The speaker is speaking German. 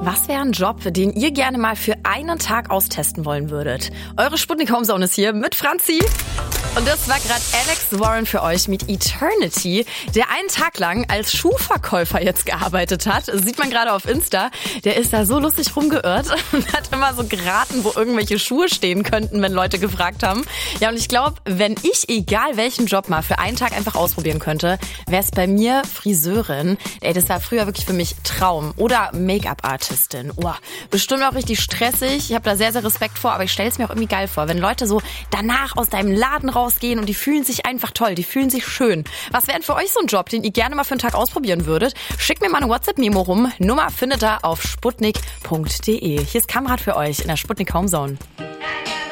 Was wäre ein Job, den ihr gerne mal für einen Tag austesten wollen würdet? Eure Sputnik Homezone ist hier mit Franzi. Und das war gerade Alex Warren für euch mit Eternity, der einen Tag lang als Schuhverkäufer jetzt gearbeitet hat. Das sieht man gerade auf Insta. Der ist da so lustig rumgeirrt und hat immer so geraten, wo irgendwelche Schuhe stehen könnten, wenn Leute gefragt haben. Ja, und ich glaube, wenn ich egal welchen Job mal für einen Tag einfach ausprobieren könnte, wäre es bei mir Friseurin. Ey, das war früher wirklich für mich Traum. Oder Make-up-Artistin. Bestimmt auch richtig stressig. Ich habe da sehr, sehr Respekt vor, aber ich stelle es mir auch irgendwie geil vor, wenn Leute so danach aus deinem Laden rausgehen und die fühlen sich einfach toll, die fühlen sich schön. Was wäre denn für euch so ein Job, den ihr gerne mal für einen Tag ausprobieren würdet? Schickt mir mal eine WhatsApp-Memo rum. Nummer findet ihr auf sputnik.de. Hier ist Kamrat für euch in der Sputnik Homezone.